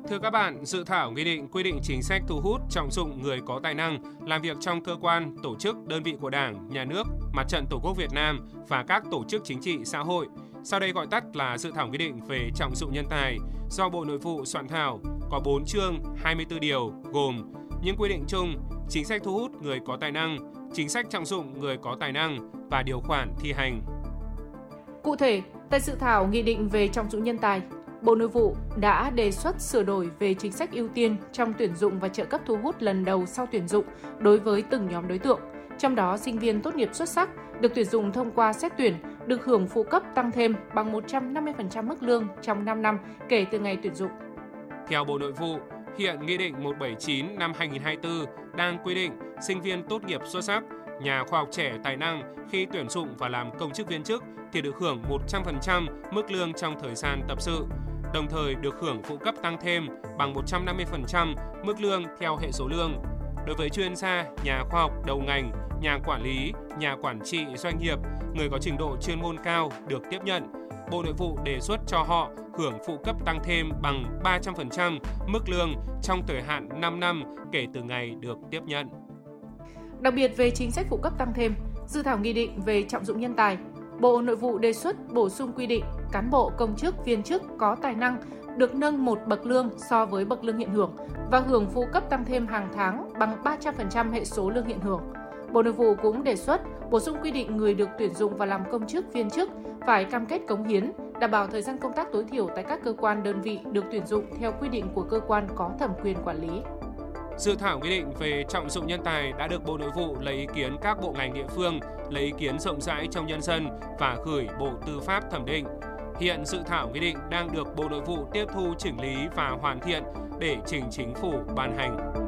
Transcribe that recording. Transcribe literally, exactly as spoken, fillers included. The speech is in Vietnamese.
Thưa các bạn, dự thảo nghị định quy định chính sách thu hút, trọng dụng người có tài năng làm việc trong cơ quan, tổ chức, đơn vị của Đảng, Nhà nước, Mặt trận Tổ quốc Việt Nam và các tổ chức chính trị xã hội. Sau đây gọi tắt là dự thảo nghị định về trọng dụng nhân tài do Bộ Nội vụ soạn thảo, có bốn chương, hai mươi tư điều, gồm những quy định chung, chính sách thu hút người có tài năng, chính sách trọng dụng người có tài năng và điều khoản thi hành. Cụ thể, tại dự thảo nghị định về trọng dụng nhân tài, Bộ Nội vụ đã đề xuất sửa đổi về chính sách ưu tiên trong tuyển dụng và trợ cấp thu hút lần đầu sau tuyển dụng đối với từng nhóm đối tượng. Trong đó, sinh viên tốt nghiệp xuất sắc được tuyển dụng thông qua xét tuyển được hưởng phụ cấp tăng thêm bằng một trăm năm mươi phần trăm mức lương trong năm năm kể từ ngày tuyển dụng. Theo Bộ Nội vụ, hiện Nghị định một trăm bảy mươi chín năm hai nghìn không trăm hai mươi tư đang quy định sinh viên tốt nghiệp xuất sắc, nhà khoa học trẻ tài năng khi tuyển dụng và làm công chức viên chức thì được hưởng một trăm phần trăm mức lương trong thời gian tập sự, đồng thời được hưởng phụ cấp tăng thêm bằng một trăm năm mươi phần trăm mức lương theo hệ số lương. Đối với chuyên gia, nhà khoa học đầu ngành, nhà quản lý, nhà quản trị doanh nghiệp, người có trình độ chuyên môn cao được tiếp nhận, Bộ Nội vụ đề xuất cho họ hưởng phụ cấp tăng thêm bằng ba trăm phần trăm mức lương trong thời hạn năm năm kể từ ngày được tiếp nhận. Đặc biệt về chính sách phụ cấp tăng thêm, dự thảo nghị định về trọng dụng nhân tài, Bộ Nội vụ đề xuất bổ sung quy định cán bộ công chức viên chức có tài năng được nâng một bậc lương so với bậc lương hiện hưởng và hưởng phụ cấp tăng thêm hàng tháng bằng ba trăm phần trăm hệ số lương hiện hưởng. Bộ Nội vụ cũng đề xuất bổ sung quy định người được tuyển dụng và làm công chức viên chức phải cam kết cống hiến, đảm bảo thời gian công tác tối thiểu tại các cơ quan đơn vị được tuyển dụng theo quy định của cơ quan có thẩm quyền quản lý. Dự thảo nghị định về trọng dụng nhân tài đã được Bộ Nội vụ lấy ý kiến các bộ ngành địa phương, lấy ý kiến rộng rãi trong nhân dân và gửi Bộ Tư pháp thẩm định. Hiện dự thảo nghị định đang được Bộ Nội vụ tiếp thu chỉnh lý và hoàn thiện để trình Chính phủ ban hành.